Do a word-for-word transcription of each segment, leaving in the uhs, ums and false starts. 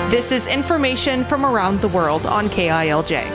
This is information from around the world on K I L J.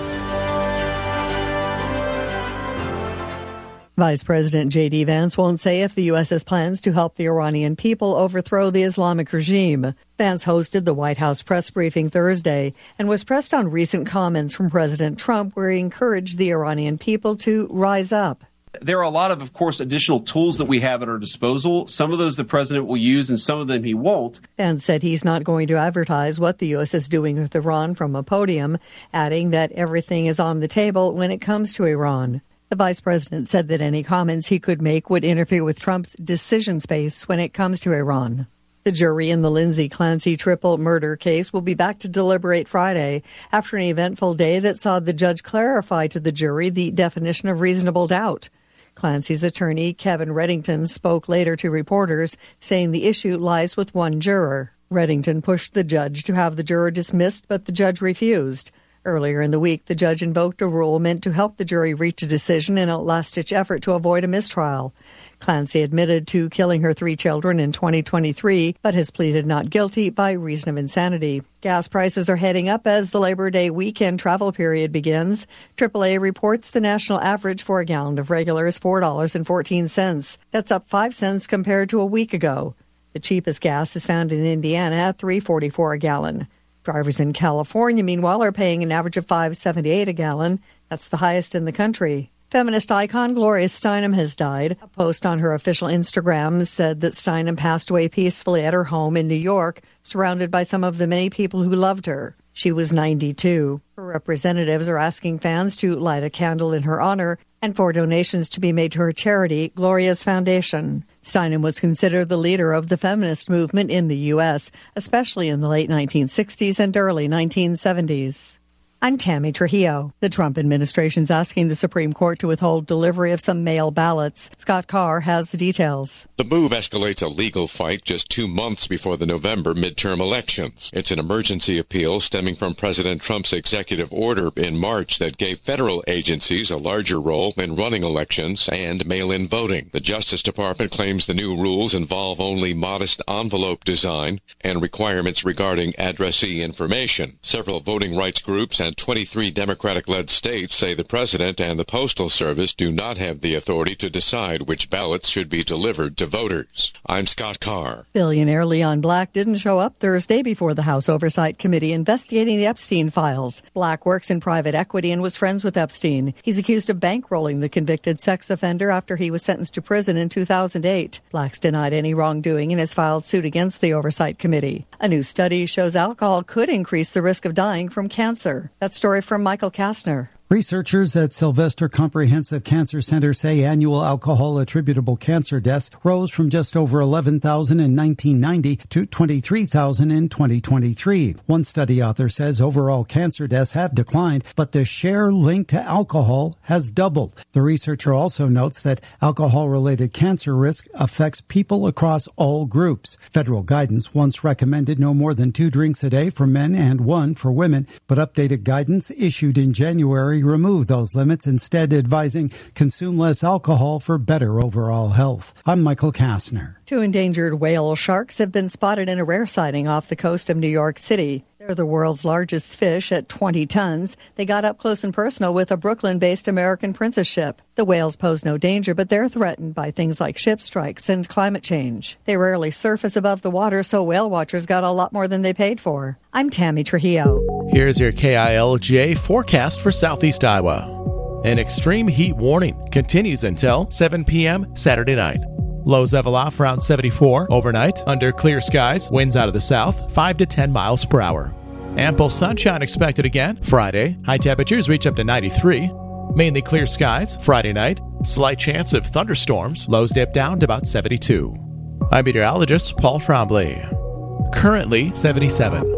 Vice President J D Vance won't say if the U S has plans to help the Iranian people overthrow the Islamic regime. Vance hosted the White House press briefing Thursday and was pressed on recent comments from President Trump where he encouraged the Iranian people to rise up. There are a lot of, of course, additional tools that we have at our disposal. Some of those the president will use and some of them he won't. Vance said he's not going to advertise what the U S is doing with Iran from a podium, adding that everything is on the table when it comes to Iran. The vice president said that any comments he could make would interfere with Trump's decision space when it comes to Iran. The jury in the Lindsay Clancy triple murder case will be back to deliberate Friday after an eventful day that saw the judge clarify to the jury the definition of reasonable doubt. Clancy's attorney, Kevin Reddington, spoke later to reporters, saying the issue lies with one juror. Reddington pushed the judge to have the juror dismissed, but the judge refused. Earlier in the week, the judge invoked a rule meant to help the jury reach a decision in a last-ditch effort to avoid a mistrial. Clancy admitted to killing her three children in twenty twenty-three, but has pleaded not guilty by reason of insanity. Gas prices are heading up as the Labor Day weekend travel period begins. triple A reports the national average for a gallon of regular is four dollars and fourteen cents. That's up five cents compared to a week ago. The cheapest gas is found in Indiana at three dollars and forty-four cents a gallon. Drivers in California, meanwhile, are paying an average of five dollars and seventy-eight cents a gallon. That's the highest in the country. Feminist icon Gloria Steinem has died. A post on her official Instagram said that Steinem passed away peacefully at her home in New York, surrounded by some of the many people who loved her. She was ninety-two. Her representatives are asking fans to light a candle in her honor and for donations to be made to her charity, Gloria's Foundation. Steinem was considered the leader of the feminist movement in the U S, especially in the late nineteen sixties and early nineteen seventies. I'm Tammy Trujillo. The Trump administration's asking the Supreme Court to withhold delivery of some mail ballots. Scott Carr has the details. The move escalates a legal fight just two months before the November midterm elections. It's an emergency appeal stemming from President Trump's executive order in March that gave federal agencies a larger role in running elections and mail-in voting. The Justice Department claims the new rules involve only modest envelope design and requirements regarding addressee information. Several voting rights groups and twenty-three Democratic-led states say the president and the Postal Service do not have the authority to decide which ballots should be delivered to voters. I'm Scott Carr. Billionaire Leon Black didn't show up Thursday before the House Oversight Committee investigating the Epstein files. Black works in private equity and was friends with Epstein. He's accused of bankrolling the convicted sex offender after he was sentenced to prison in two thousand eight. Black's denied any wrongdoing and has filed suit against the Oversight Committee. A new study shows alcohol could increase the risk of dying from cancer. That story from Michael Kastner. Researchers at Sylvester Comprehensive Cancer Center say annual alcohol-attributable cancer deaths rose from just over eleven thousand in nineteen ninety to twenty-three thousand in twenty twenty-three. One study author says overall cancer deaths have declined, but the share linked to alcohol has doubled. The researcher also notes that alcohol-related cancer risk affects people across all groups. Federal guidance once recommended no more than two drinks a day for men and one for women, but updated guidance issued in January remove those limits, instead advising consume less alcohol for better overall health. I'm Michael Kastner. Two endangered whale sharks have been spotted in a rare sighting off the coast of New York City. They're the world's largest fish at twenty tons. They got up close and personal with a Brooklyn-based American Princess ship. The whales pose no danger, but they're threatened by things like ship strikes and climate change. They rarely surface above the water, so whale watchers got a lot more than they paid for. I'm Tammy Trujillo. Here's your K I L J forecast for Southeast Iowa. An extreme heat warning continues until seven p.m. Saturday night. Lows level off around seventy-four overnight. Under clear skies, winds out of the south, five to ten miles per hour. Ample sunshine expected again Friday. High temperatures reach up to ninety-three. Mainly clear skies Friday night. Slight chance of thunderstorms. Lows dip down to about seventy-two. I'm meteorologist Paul Trombley. Currently seventy-seven.